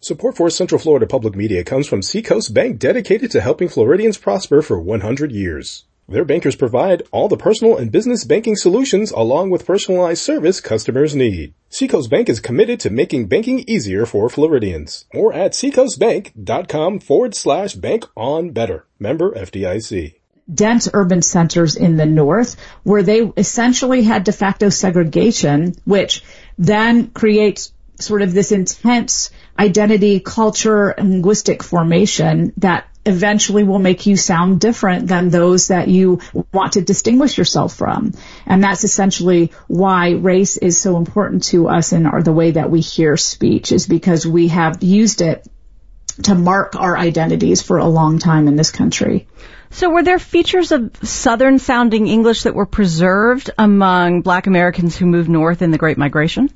Support for Central Florida Public Media comes from Seacoast Bank, dedicated to helping Floridians prosper for 100 years. Their bankers provide all the personal and business banking solutions along with personalized service customers need. Seacoast Bank is committed to making banking easier for Floridians. More at seacoastbank.com/bank on better. Member FDIC. Dense urban centers in the north where they essentially had de facto segregation, which then creates sort of this intense identity, culture, and linguistic formation that eventually will make you sound different than those that you want to distinguish yourself from. And that's essentially why race is so important to us in the way that we hear speech, is because we have used it to mark our identities for a long time in this country. So were there features of Southern-sounding English that were preserved among Black Americans who moved north in the Great Migration?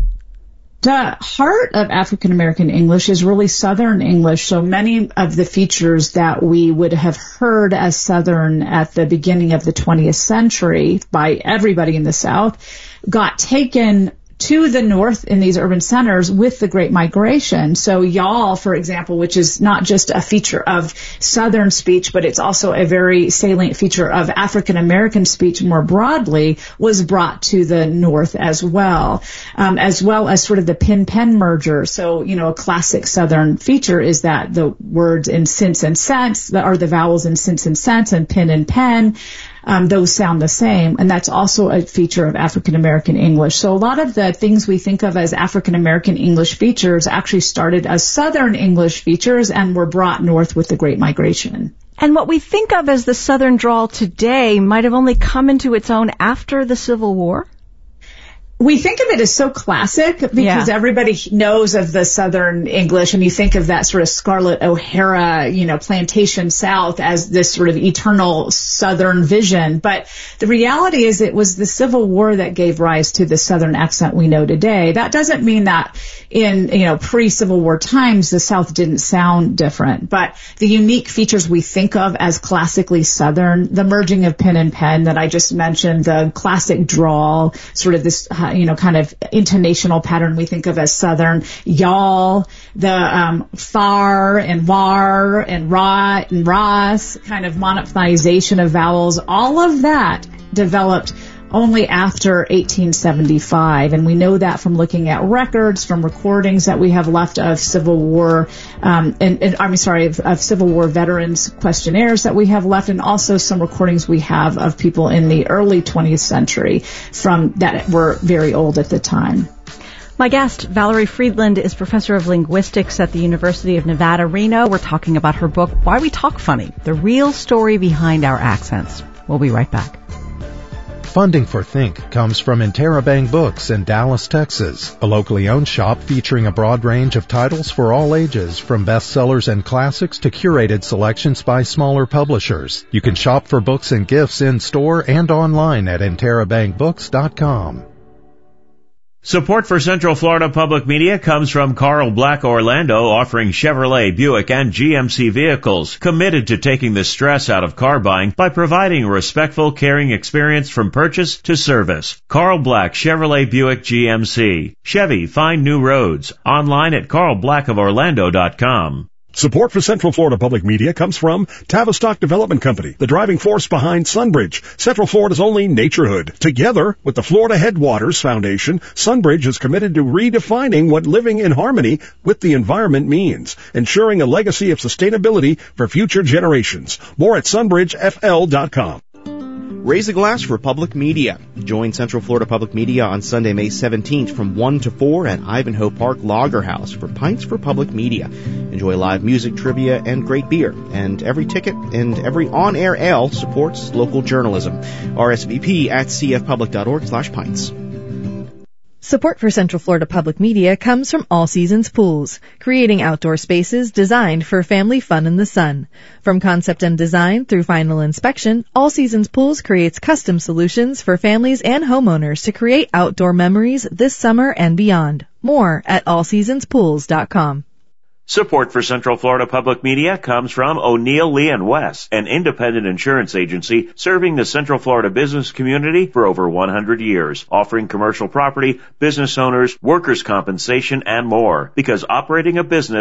The heart of African American English is really Southern English, so many of the features that we would have heard as Southern at the beginning of the 20th century by everybody in the South got taken to the north in these urban centers with the Great Migration. So y'all, for example, which is not just a feature of Southern speech, but it's also a very salient feature of African American speech more broadly, was brought to the north as well as sort of the pin-pen merger. So, a classic Southern feature is that the words in since and sense, that are the vowels in since and sense, and pin and pen, those sound the same, and that's also a feature of African American English. So a lot of the things we think of as African American English features actually started as Southern English features and were brought north with the Great Migration. And what we think of as the Southern drawl today might have only come into its own after the Civil War? We think of it as so classic because everybody knows of the Southern English, and you think of that sort of Scarlett O'Hara, plantation South as this sort of eternal Southern vision. But the reality is it was the Civil War that gave rise to the Southern accent we know today. That doesn't mean that in, pre-Civil War times, the South didn't sound different. But the unique features we think of as classically Southern, the merging of pin and pen that I just mentioned, the classic drawl, sort of this kind of intonational pattern we think of as Southern, y'all, the far and war and rot and ras, kind of monophthization of vowels, all of that developed only after 1875, and we know that from looking at records, from recordings that we have left of Civil War, of Civil War veterans questionnaires that we have left, and also some recordings we have of people in the early 20th century from that were very old at the time. My guest, Valerie Friedland, is professor of linguistics at the University of Nevada, Reno. We're talking about her book, Why We Talk Funny, The Real Story Behind Our Accents. We'll be right back. Funding for Think comes from Interabang Books in Dallas, Texas, a locally owned shop featuring a broad range of titles for all ages, from bestsellers and classics to curated selections by smaller publishers. You can shop for books and gifts in-store and online at interabangbooks.com. Support for Central Florida Public Media comes from Carl Black Orlando, offering Chevrolet, Buick, and GMC vehicles, committed to taking the stress out of car buying by providing a respectful, caring experience from purchase to service. Carl Black, Chevrolet, Buick, GMC. Chevy, find new roads. Online at carlblackoforlando.com. Support for Central Florida Public Media comes from Tavistock Development Company, the driving force behind Sunbridge, Central Florida's only naturehood. Together with the Florida Headwaters Foundation, Sunbridge is committed to redefining what living in harmony with the environment means, ensuring a legacy of sustainability for future generations. More at sunbridgefl.com. Raise a glass for public media. Join Central Florida Public Media on Sunday, May 17th from 1 to 4 at Ivanhoe Park Lager House for Pints for Public Media. Enjoy live music, trivia, and great beer. And every ticket and every on-air ale supports local journalism. RSVP at cfpublic.org/pints. Support for Central Florida Public Media comes from All Seasons Pools, creating outdoor spaces designed for family fun in the sun. From concept and design through final inspection, All Seasons Pools creates custom solutions for families and homeowners to create outdoor memories this summer and beyond. More at allseasonspools.com. Support for Central Florida Public Media comes from O'Neill, Lee & West, an independent insurance agency serving the Central Florida business community for over 100 years, offering commercial property, business owners, workers' compensation, and more. Because operating a business